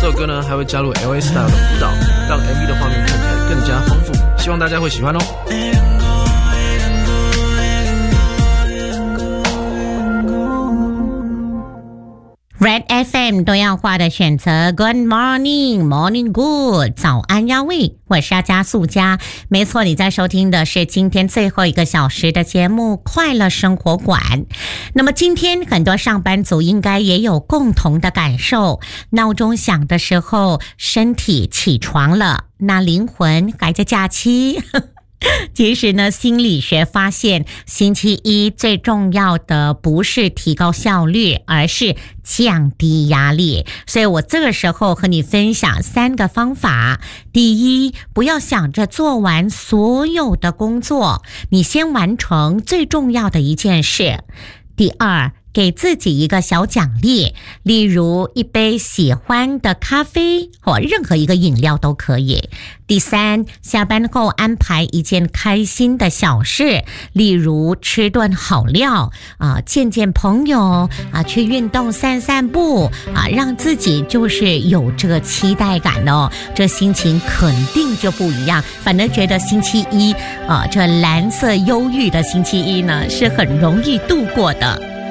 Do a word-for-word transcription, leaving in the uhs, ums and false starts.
这首歌呢还会加入 L A Style 的舞蹈，让 M V 的画面看起来更加丰富，希望大家会喜欢哦。 Red F M 多样化的选择 Good morning Morning Good 早安呀喂，我是阿加素佳。没错，你在收听的是今天最后一个小时的节目快乐生活馆。那么今天很多上班族应该也有共同的感受，闹钟响的时候身体起床了，那灵魂还在假期其实呢，心理学发现星期一最重要的不是提高效率，而是降低压力。所以我这个时候和你分享三个方法。第一，不要想着做完所有的工作，你先完成最重要的一件事。第二，给自己一个小奖励，例如一杯喜欢的咖啡或任何一个饮料都可以。第三，下班后安排一件开心的小事，例如吃顿好料啊、呃，见见朋友啊，去运动散散步啊，让自己就是有这个期待感哦，这心情肯定就不一样。反正觉得星期一啊，这蓝色忧郁的星期一呢，是很容易度过的。